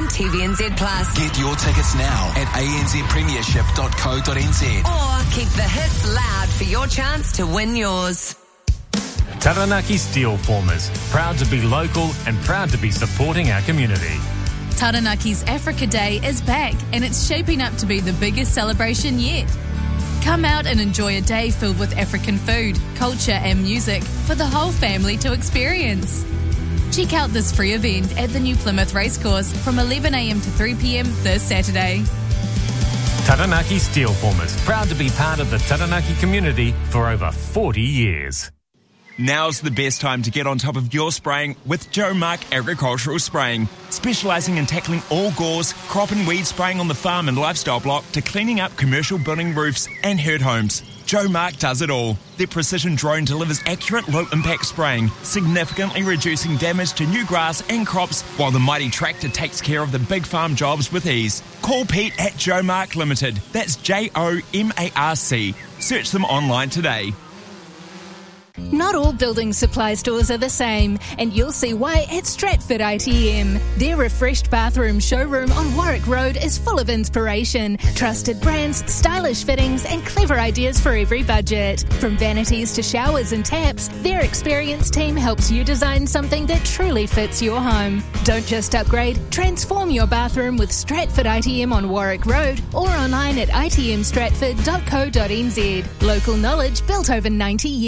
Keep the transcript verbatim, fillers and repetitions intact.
and T V N Z Plus. Get your tickets now at a n z premiership dot co dot n z. Or keep the hits loud for your chance to win yours. Taranaki Steel Formers, proud to be local and proud to be supporting our community. Taranaki's Africa Day is back and it's shaping up to be the biggest celebration yet. Come out and enjoy a day filled with African food, culture and music for the whole family to experience. Check out this free event at the New Plymouth Racecourse from eleven a m to three p m this Saturday. Taranaki Steel Formers, proud to be part of the Taranaki community for over forty years. Now's the best time to get on top of your spraying with Joe Mark Agricultural Spraying, specialising in tackling all gores, crop and weed spraying on the farm and lifestyle block to cleaning up commercial building roofs and herd homes. Joe Mark does it all. Their precision drone delivers accurate low-impact spraying, significantly reducing damage to new grass and crops, while the mighty tractor takes care of the big farm jobs with ease. Call Pete at Joe Mark Limited. That's J O M A R C. Search them online today. Not all building supply stores are the same, and you'll see why at Stratford I T M. Their refreshed bathroom showroom on Warwick Road is full of inspiration, trusted brands, stylish fittings, and clever ideas for every budget. From vanities to showers and taps, their experienced team helps you design something that truly fits your home. Don't just upgrade, transform your bathroom with Stratford I T M on Warwick Road or online at i t m stratford dot co dot n z. Local knowledge built over ninety years.